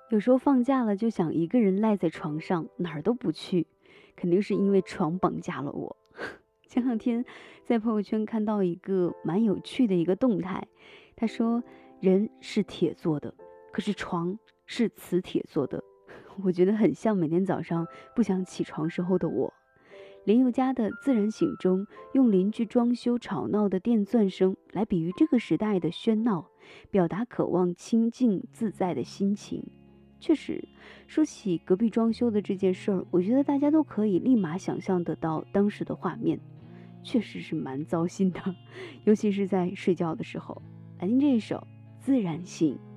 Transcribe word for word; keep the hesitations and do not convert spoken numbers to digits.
有时候放假了就想一个人赖在床上，哪儿都不去，肯定是因为床绑架了我。前两天在朋友圈看到一个蛮有趣的一个动态，他说人是铁做的，可是床是磁铁做的。我觉得很像每天早上不想起床时候的我。林宥嘉的《自然醒》中，用邻居装修吵闹的电钻声来比喻这个时代的喧闹，表达渴望清静自在的心情。确实，说起隔壁装修的这件事儿，我觉得大家都可以立马想象得到当时的画面，确实是蛮糟心的，尤其是在睡觉的时候。来听这一首《自然醒》。